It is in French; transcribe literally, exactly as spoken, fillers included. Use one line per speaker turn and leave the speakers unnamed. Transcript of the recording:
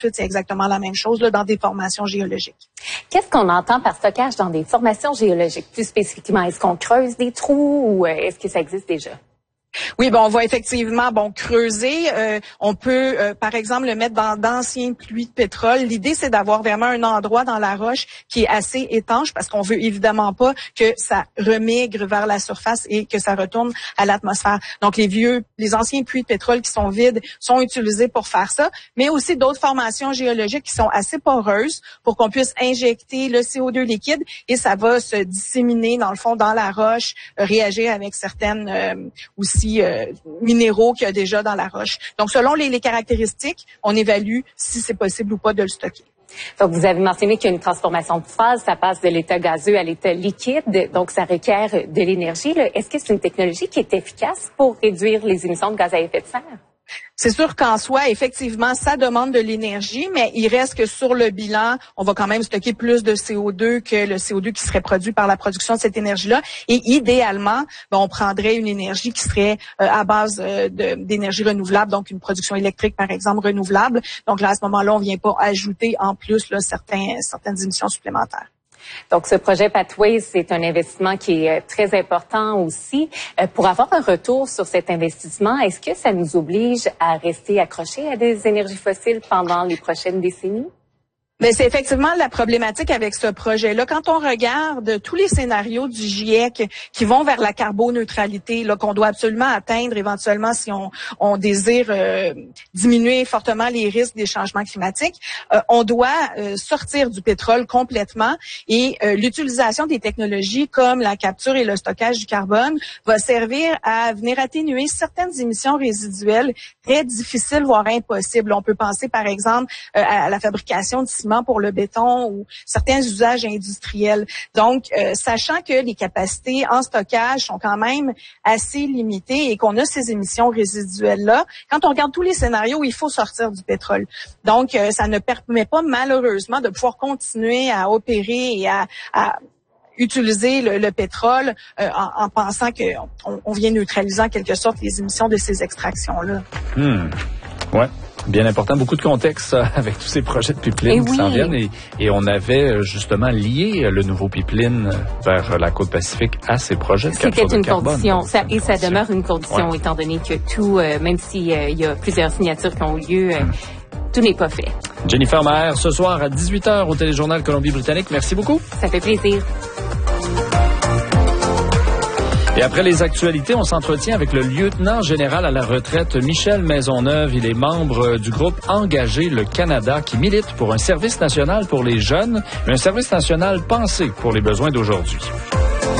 tout, c'est exactement la même chose là, dans des formations géologiques.
Qu'est-ce qu'on entend par stockage dans des formations géologiques? Plus spécifiquement, est-ce qu'on creuse des trous ou est-ce que ça existe déjà?
Oui, bon, on va effectivement bon creuser. Euh, on peut, euh, par exemple, le mettre dans d'anciens puits de pétrole. L'idée, c'est d'avoir vraiment un endroit dans la roche qui est assez étanche parce qu'on veut évidemment pas que ça remigre vers la surface et que ça retourne à l'atmosphère. Donc, les vieux, les anciens puits de pétrole qui sont vides sont utilisés pour faire ça, mais aussi d'autres formations géologiques qui sont assez poreuses pour qu'on puisse injecter le C O deux liquide et ça va se disséminer dans le fond dans la roche, euh, réagir avec certaines euh, aussi Euh, minéraux qu'il y a déjà dans la roche. Donc, selon les, les caractéristiques, on évalue si c'est possible ou pas de le stocker.
Donc, vous avez mentionné qu'il y a une transformation de phase, ça passe de l'état gazeux à l'état liquide, donc ça requiert de l'énergie. Est-ce que c'est une technologie qui est efficace pour réduire les émissions de gaz à effet de serre?
C'est sûr qu'en soi, effectivement, ça demande de l'énergie, mais il reste que sur le bilan, on va quand même stocker plus de C O deux que le C O deux qui serait produit par la production de cette énergie-là. Et idéalement, ben, on prendrait une énergie qui serait euh, à base euh, de, d'énergie renouvelable, donc une production électrique, par exemple, renouvelable. Donc là, à ce moment-là, on vient pas ajouter en plus là, certains, certaines émissions supplémentaires.
Donc, ce projet Pathways, c'est un investissement qui est très important aussi. Euh, pour avoir un retour sur cet investissement, est-ce que ça nous oblige à rester accrochés à des énergies fossiles pendant les prochaines décennies?
Mais c'est effectivement la problématique avec ce projet-là. Quand on regarde tous les scénarios du GIEC qui vont vers la carboneutralité, là, qu'on doit absolument atteindre éventuellement si on, on désire euh, diminuer fortement les risques des changements climatiques, euh, on doit euh, sortir du pétrole complètement et euh, l'utilisation des technologies comme la capture et le stockage du carbone va servir à venir atténuer certaines émissions résiduelles très difficiles, voire impossibles. On peut penser par exemple euh, à la fabrication de ciment pour le béton ou certains usages industriels. Donc, euh, sachant que les capacités en stockage sont quand même assez limitées et qu'on a ces émissions résiduelles-là, quand on regarde tous les scénarios, il faut sortir du pétrole. Donc, euh, ça ne permet pas malheureusement de pouvoir continuer à opérer et à, à utiliser le, le pétrole euh, en, en pensant qu'on on vient neutraliser en quelque sorte les émissions de ces extractions-là.
Hmm. Ouais. Bien important, beaucoup de contexte euh, avec tous ces projets de pipeline qui
oui.
s'en viennent et, et on avait euh, justement lié euh, le nouveau pipeline vers euh, la côte Pacifique à ces projets de capture de carbone.
C'était une condition, ça, et ça
condition.
demeure une condition ouais. étant donné que tout, euh, même s'il euh, y a plusieurs signatures qui ont eu lieu, euh, hum. tout n'est pas fait.
Jennifer Maher, ce soir à dix-huit heures au Téléjournal Colombie-Britannique. Merci beaucoup.
Ça fait plaisir.
Et après les actualités, on s'entretient avec le lieutenant général à la retraite Michel Maisonneuve. Il est membre du groupe Engagé le Canada qui milite pour un service national pour les jeunes, un service national pensé pour les besoins d'aujourd'hui.